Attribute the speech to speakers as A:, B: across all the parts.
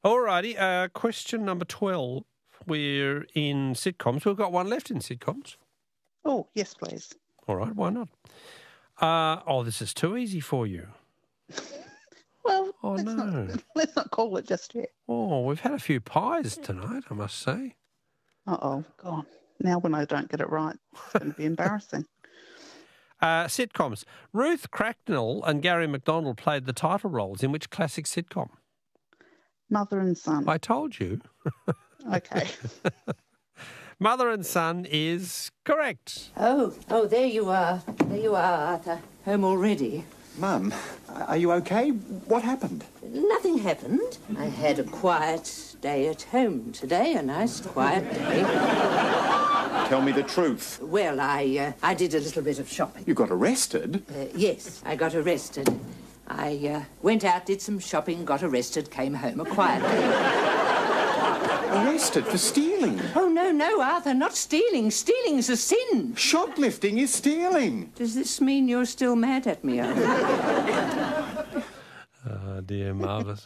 A: All righty. Question number 12. We're in sitcoms. We've got one left in sitcoms.
B: Oh, yes, please.
A: All right, why not? This is too easy for you.
B: Well,
A: Oh, no.
B: Let's not call it just yet.
A: Oh, we've had a few pies tonight, I must say.
B: Uh-oh, God. Now when I don't get it right, it's going to be embarrassing.
A: Sitcoms. Ruth Cracknell and Gary McDonald played the title roles in which classic sitcom?
B: Mother and Son.
A: I told you.
B: Okay.
A: Mother and Son is correct.
C: Oh, there you are. There you are, Arthur. Home already.
D: Mum, are you okay? What happened?
C: Nothing happened. I had a quiet day at home today, a nice quiet day.
D: Tell me the truth.
C: Well, I did a little bit of shopping.
D: You got arrested?
C: Yes, I got arrested. I went out, did some shopping, got arrested, came home a quiet day.
D: Arrested for stealing?
C: Oh, no, Arthur, not stealing. Stealing's a sin.
D: Shoplifting is stealing.
C: Does this mean you're still mad at me, Arthur?
A: Oh, dear, marvellous.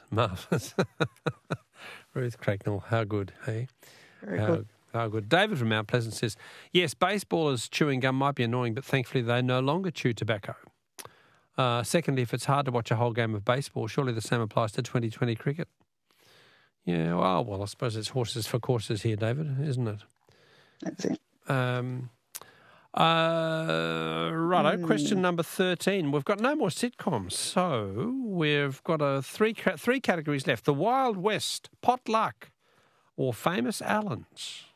A: Ruth Cracknell, how good, hey?
B: Very good.
A: How good. David from Mount Pleasant says, yes, baseballers chewing gum might be annoying, but thankfully they no longer chew tobacco. Secondly, if it's hard to watch a whole game of baseball, surely the same applies to 2020 cricket. Yeah, well, I suppose it's horses for courses here, David, isn't it?
B: That's it.
A: Righto, question number 13. We've got no more sitcoms, so we've got three categories left. The Wild West, Potluck, or Famous Allens?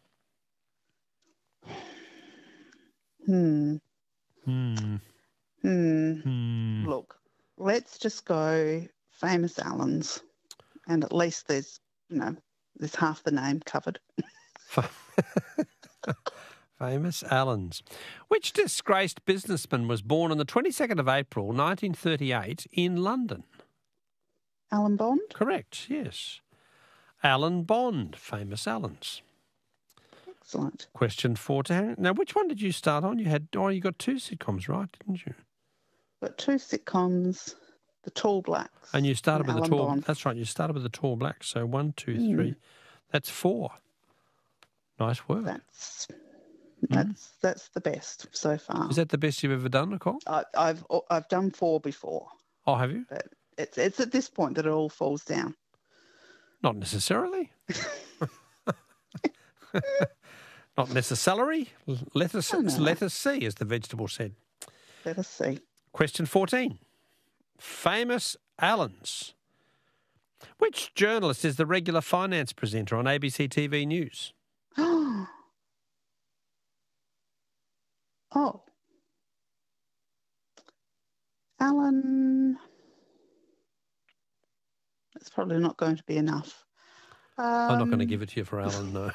B: Look, let's just go Famous Allens, and at least there's half the name covered.
A: Famous Allens. Which disgraced businessman was born on the 22nd of April, 1938 in London?
B: Alan Bond?
A: Correct, yes. Alan Bond, Famous Allens.
B: Excellent.
A: Question 14. Now, which one did you start on? You got two sitcoms, right, didn't you?
B: Got two sitcoms, The Tall Blacks.
A: And you started with the
B: Alan
A: Tall...
B: Bond.
A: That's right, you started with the Tall Blacks. So 1, 2, 3. That's 4. Nice work.
B: That's the best so far.
A: Is that the best you've ever done, Nicole?
B: I've done 4 before,
A: Oh, have you?
B: but it's at this point that it all falls down.
A: Not necessarily. Not necessarily. Let us see, as the vegetable said.
B: Let us see.
A: Question 14. Famous Allens. Which journalist is the regular finance presenter on ABC TV News?
B: Oh. Alan. That's probably not going to be enough.
A: I'm not going to give it to you for Alan, no.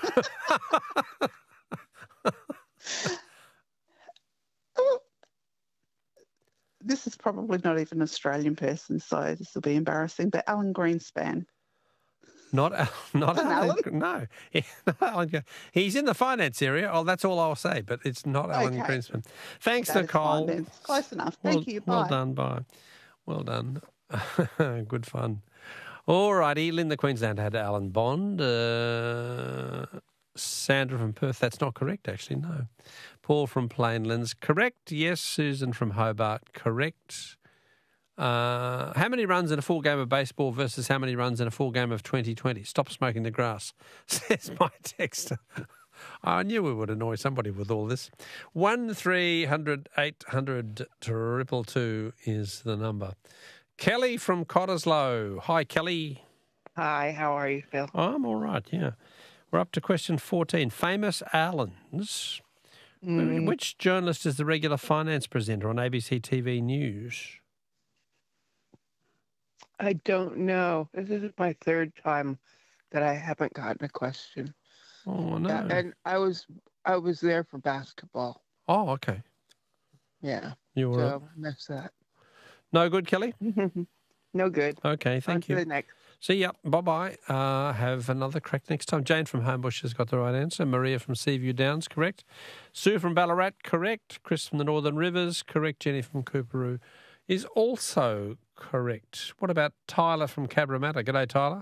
B: This is probably not even an Australian person, so this will be embarrassing, but Alan Greenspan.
A: Not Alan.
B: Alan?
A: No. Not Alan. He's in the finance area. Oh, that's all I'll say, but it's not Alan
B: Okay.
A: Greenspan. Thanks,
B: That is
A: Nicole.
B: fine then. Close enough. Thank you. Bye.
A: Well done, bye. Well done. Good fun. All righty. Linda Queensland had Alan Bond. Sandra from Perth, that's not correct, actually, no. Paul from Plainlands, correct. Yes. Susan from Hobart, correct. How many runs in a full game of baseball versus how many runs in a full game of 2020? Stop smoking the grass, says my texter. I knew we would annoy somebody with all this. 1300 800 222 is the number. Kelly from Cottesloe. Hi, Kelly.
E: Hi, how are you, Phil?
A: I'm all right, yeah. We're up to question 14. Famous Allens. Which journalist is the regular finance presenter on ABC TV News?
E: I don't know. This is my third time that I haven't gotten a question.
A: Oh, no.
E: Yeah, and I was there for basketball.
A: Oh, okay.
E: Yeah.
A: You were
E: So that's that.
A: no good, Kelly?
E: No good.
A: Okay, thank
E: On
A: you.
E: to the next.
A: See ya. Bye-bye. Have another crack next time. Jane from Homebush has got the right answer. Maria from Seaview Downs, correct. Sue from Ballarat, correct. Chris from the Northern Rivers, correct. Jenny from Cooperoo is also correct. What about Tyler from Cabramatta? G'day, Tyler.